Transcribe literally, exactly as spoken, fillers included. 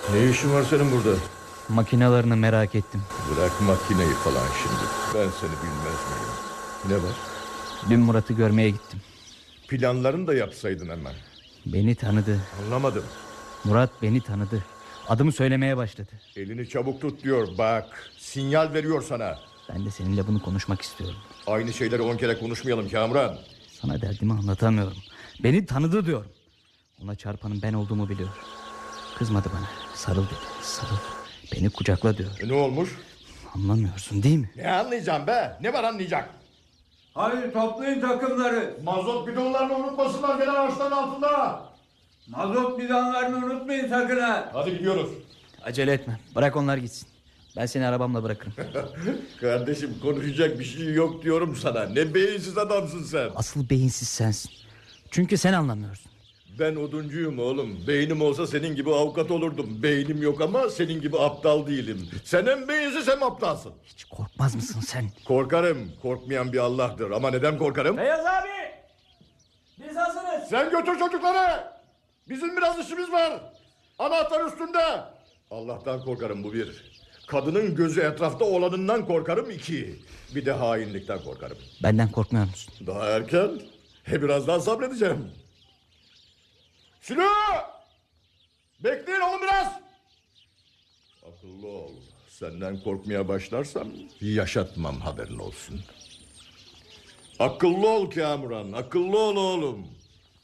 Ne işin var senin burada? Makinalarını merak ettim. Bırak makineyi falan şimdi. Ben seni bilmez miyim? Ne var? Dün Murat'ı görmeye gittim. Planlarını da yapsaydın hemen. Beni tanıdı. Anlamadım. Murat beni tanıdı. Adımı söylemeye başladı. Elini çabuk tut diyor bak. Sinyal veriyor sana. Ben de seninle bunu konuşmak istiyorum. Aynı şeyleri on kere konuşmayalım Kamuran. Sana derdimi anlatamıyorum. Beni tanıdı diyorum. Ona çarpanın ben olduğumu biliyor. Kızmadı bana. Sarıl dedi. Sarıl. Beni kucakla diyor. E ne olmuş? Anlamıyorsun değil mi? Ne anlayacağım be? Ne var anlayacak? Hayır, toplayın takımları. Mazot bidonlarını unutmasınlar gelen ağaçların altında. Mazot bidonlarını unutmayın sakın ha. Hadi gidiyoruz. Acele etme. Bırak onlar gitsin. Ben seni arabamla bırakırım. Kardeşim konuşacak bir şey yok diyorum sana. Ne beyinsiz adamsın sen. Asıl beyinsiz sensin. Çünkü sen anlamıyorsun. Ben oduncuyum oğlum. Beynim olsa senin gibi avukat olurdum. Beynim yok ama senin gibi aptal değilim. Sen hem beyinsiz hem aptalsın. Hiç korkmaz mısın sen? Korkarım. Korkmayan bir Allah'tır. Ama neden korkarım? Beyaz abi. Biz hazırız. Sen götür çocukları. Bizim biraz işimiz var. Anahtar üstünde. Allah'tan korkarım bu bir. Kadının gözü etrafta olanından korkarım iki. Bir de hainlikten korkarım. Benden korkmuyor musun? Daha erken. He biraz daha sabredeceğim. Sülo! Bekleyin oğlum biraz. Akıllı ol. Senden korkmaya başlarsam yaşatmam haberin olsun. Akıllı ol Kamuran. Akıllı ol oğlum.